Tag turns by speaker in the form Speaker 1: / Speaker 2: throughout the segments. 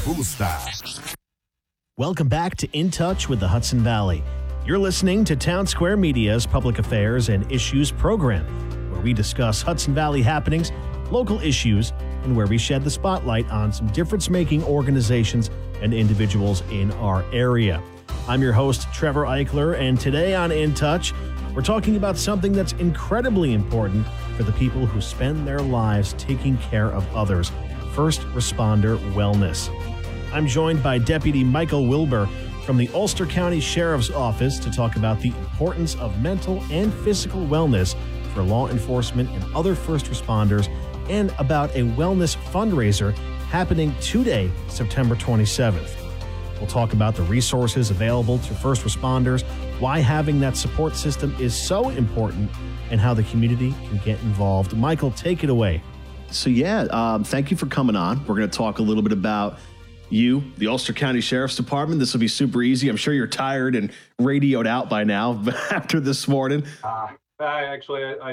Speaker 1: gusta.
Speaker 2: Welcome back to In Touch with the Hudson Valley. You're listening to Town Square Media's Public Affairs and Issues program, where we discuss Hudson Valley happenings, local issues, and where we shed the spotlight on some difference-making organizations and individuals in our area. I'm your host, Trevor Eichler, and today on In Touch, we're talking about something that's incredibly important for the people who spend their lives taking care of others, first responder wellness. I'm joined by Deputy Michael Wilbur from the Ulster County Sheriff's Office to talk about the importance of mental and physical wellness for law enforcement and other first responders, and about a wellness fundraiser happening today, September 27th. We'll talk about the resources available to first responders, why having that support system is so important, and how the community can get involved. Michael, take it away.
Speaker 3: So thank you for coming on. We're going to talk a little bit about you, the Ulster County Sheriff's Department. This will be super easy. I'm sure you're tired and radioed out by now after this morning.
Speaker 4: I had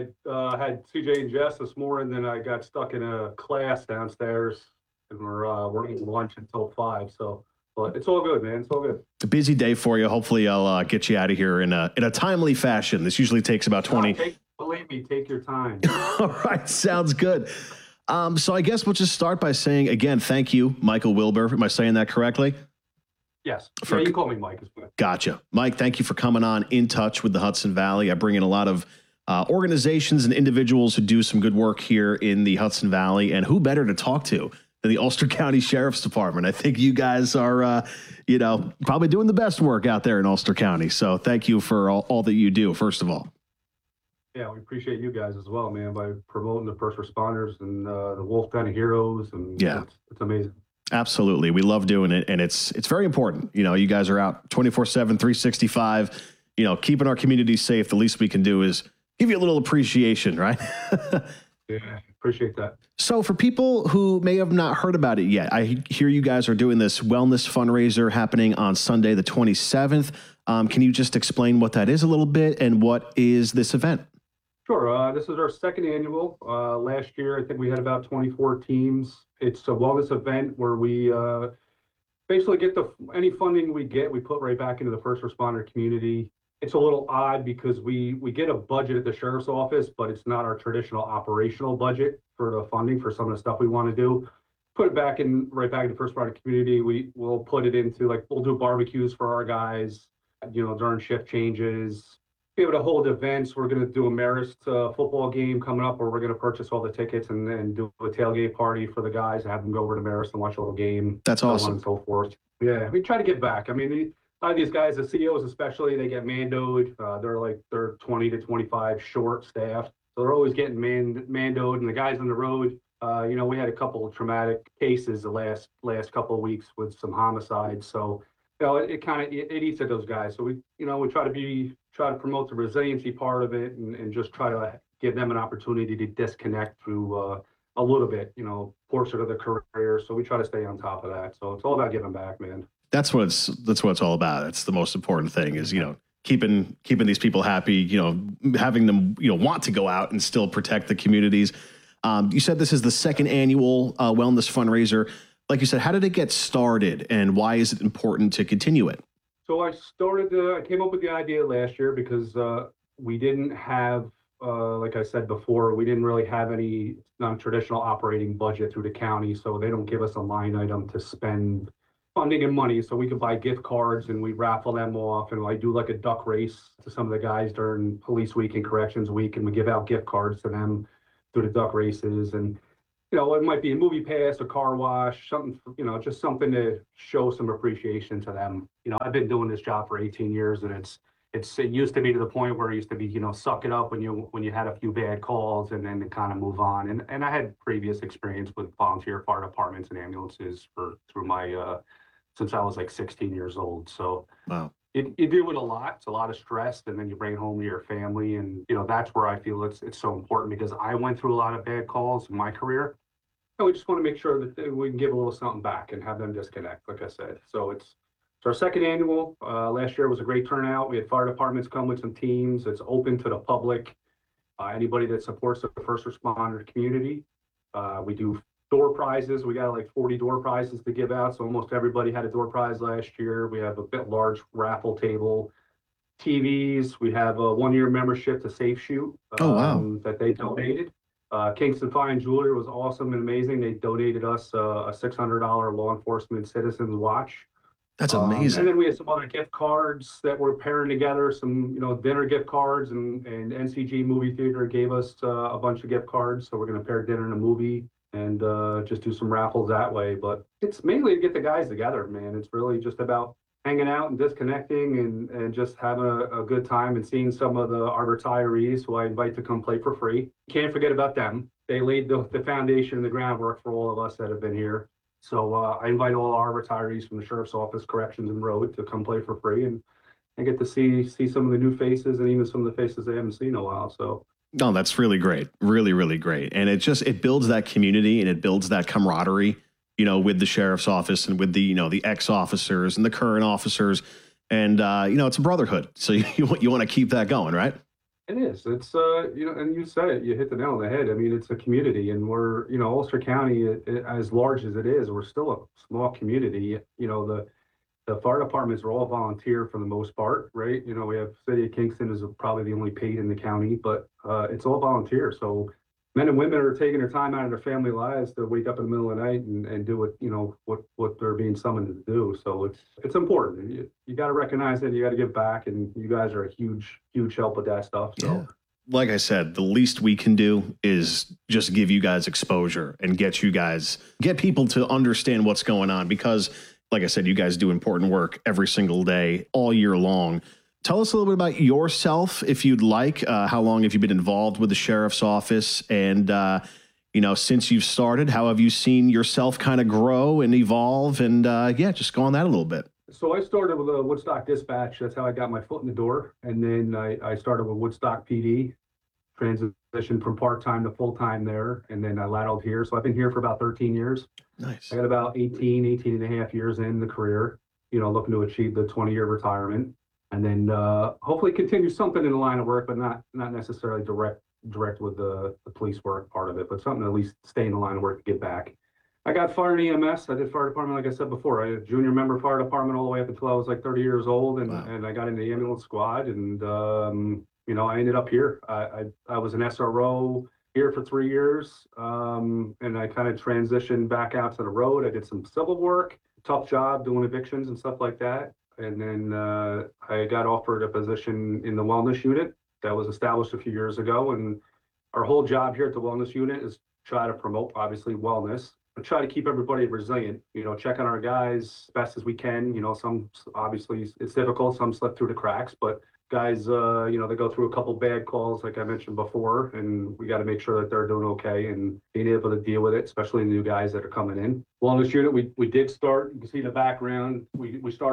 Speaker 4: CJ and Jess this morning, then I got stuck in a class downstairs, and we're eating lunch until 5. So, but it's all good, man. It's all good.
Speaker 3: It's a busy day for you. Hopefully, I'll get you out of here in a timely fashion. This usually takes about 20.
Speaker 4: Believe me, take your time.
Speaker 3: All right, sounds good. So I guess we'll just start by saying, again, thank you, Michael Wilbur. Am I saying that correctly?
Speaker 4: Yes. You can call me Mike.
Speaker 3: Gotcha. Mike, thank you for coming on In Touch with the Hudson Valley. I bring in a lot of organizations and individuals who do some good work here in the Hudson Valley, and who better to talk to than the Ulster County Sheriff's Department. I think you guys are, probably doing the best work out there in Ulster County. So thank you for all that you do, first of all.
Speaker 4: Yeah, we appreciate you guys as well, man, by promoting the first responders and the Wolf Den of Heroes. And
Speaker 3: yeah,
Speaker 4: it's amazing.
Speaker 3: Absolutely. We love doing it. And it's very important. You know, you guys are out 24/7, 365, keeping our community safe. The least we can do is give you a little appreciation, right?
Speaker 4: Yeah, appreciate that.
Speaker 3: So for people who may have not heard about it yet, I hear you guys are doing this wellness fundraiser happening on Sunday, the 27th. Can you just explain what that is a little bit, and what is this event?
Speaker 4: Sure. This is our second annual. Last year, I think we had about 24 teams. It's a wellness event where we basically get any funding we get, we put right back into the first responder community. It's a little odd because we get a budget at the sheriff's office, but it's not our traditional operational budget for the funding for some of the stuff we want to do. Put it right back in the first responder community. We'll put it into, we'll do barbecues for our guys, during shift changes. Be able to hold events. We're going to do a Marist football game coming up, where we're going to purchase all the tickets and then do a tailgate party for the guys, have them go over to Marist and watch a little game.
Speaker 3: That's awesome.
Speaker 4: So on and so forth. Yeah, we try to give back. I mean, a lot of these guys, the CEOs especially, they get mandoed. They're 20 to 25 short staffed, so they're always getting mandoed. And the guys on the road, we had a couple of traumatic cases the last couple of weeks with some homicides. So it eats at those guys. So we try to promote the resiliency part of it, and just try to give them an opportunity to disconnect through a little bit, portion of their career. So we try to stay on top of that. So it's all about giving back, man. That's what
Speaker 3: it's all about. It's the most important thing is, keeping these people happy, having them, want to go out and still protect the communities. You said this is the second annual wellness fundraiser. Like you said, how did it get started, and why is it important to continue it?
Speaker 4: So I came up with the idea last year because we didn't have, like I said before, we didn't really have any non-traditional operating budget through the county. So they don't give us a line item to spend funding and money. So we could buy gift cards and we raffle them off. And I do a duck race to some of the guys during police week and corrections week. And we give out gift cards to them through the duck races. And it might be a movie pass, a car wash, something, just something to show some appreciation to them. I've been doing this job for 18 years, and it used to be to the point where it used to be, suck it up when you had a few bad calls, and then to kind of move on. And I had previous experience with volunteer fire departments and ambulances through my since I was 16 years old. So
Speaker 3: wow.
Speaker 4: You deal with a lot. It's a lot of stress, and then you bring it home to your family. And, that's where I feel it's so important, because I went through a lot of bad calls in my career. And we just want to make sure that we can give a little something back and have them disconnect, like I said. So it's our second annual. Last year was a great turnout. We had fire departments come with some teams. It's open to the public. Anybody that supports the first responder community. We do door prizes. We got like 40 door prizes to give out. So almost everybody had a door prize last year. We have a bit large raffle table, TVs. We have a 1-year membership to Safe Shoot
Speaker 3: Oh, wow.
Speaker 4: that they donated. Kingston Fine Jewelry was awesome and amazing. They donated us a $600 law enforcement citizens watch.
Speaker 3: That's
Speaker 4: And
Speaker 3: amazing.
Speaker 4: then we had some other gift cards that we're pairing together, some, dinner gift cards, and NCG Movie Theater gave us a bunch of gift cards. So we're going to pair dinner and a movie and just do some raffles that way. But it's mainly to get the guys together, man. It's really just about hanging out and disconnecting and just having a good time and seeing some of our retirees who I invite to come play for free. Can't forget about them. They laid the foundation and the groundwork for all of us that have been here. So I invite all our retirees from the Sheriff's Office, Corrections, and Road to come play for free and get to see some of the new faces and even some of the faces they haven't seen in a while. So
Speaker 3: No, that's really great. Really, really great. And it builds that community and it builds that camaraderie, with the sheriff's office and with the ex-officers and the current officers. And, it's a brotherhood. So you want to keep that going, right?
Speaker 4: it is. It's, and you said it, you hit the nail on the head. I mean, it's a community and we're, Ulster County, as large as it is, we're still a small community. The fire departments are all volunteer for the most part, right? We have City of Kingston is probably the only paid in the county, but it's all volunteer. So men and women are taking their time out of their family lives to wake up in the middle of the night and do what they're being summoned to do. So it's important. You got to recognize it. You got to give back, and you guys are a huge help with that stuff. So.
Speaker 3: Yeah. Like I said, the least we can do is just give you guys exposure and get people to understand what's going on because, like I said, you guys do important work every single day, all year long. Tell us a little bit about yourself, if you'd like. How long have you been involved with the sheriff's office? And, since you've started, how have you seen yourself kind of grow and evolve? And, just go on that a little bit.
Speaker 4: So I started with a Woodstock Dispatch. That's how I got my foot in the door. And then I started with Woodstock PD, transitioned from part-time to full-time there. And then I lateraled here. So I've been here for about 13 years.
Speaker 3: Nice.
Speaker 4: I got about 18 and a half years in the career, looking to achieve the 20-year retirement. And then hopefully continue something in the line of work, but not necessarily direct with the police work part of it, but something to at least stay in the line of work to get back. I got fire and EMS. I did fire department, like I said before. I had a junior member fire department all the way up until I was like 30 years old, and,
Speaker 3: Wow.
Speaker 4: and I got in the ambulance squad, and I ended up here. I was an SRO here for 3 years, and I kind of transitioned back out to the road. I did some civil work, tough job doing evictions and stuff like that. And then I got offered a position in the wellness unit that was established a few years ago. And our whole job here at the wellness unit is try to promote, obviously, wellness, but try to keep everybody resilient, check on our guys as best as we can. Some, obviously, it's difficult. Some slip through the cracks, but guys, they go through a couple bad calls, like I mentioned before, and we got to make sure that they're doing okay and being able to deal with it, especially the new guys that are coming in. Wellness unit, we did start, you can see the background, we started